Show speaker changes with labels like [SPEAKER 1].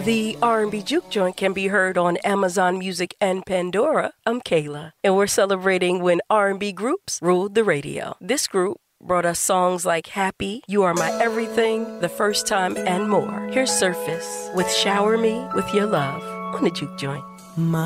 [SPEAKER 1] The R&B Juke Joint can be heard on Amazon Music and Pandora. I'm Kayla, and we're celebrating when R&B groups ruled the radio. This group brought us songs like Happy, You Are My Everything, The First Time, and more. Here's Surface with Shower Me With Your Love on the Juke Joint.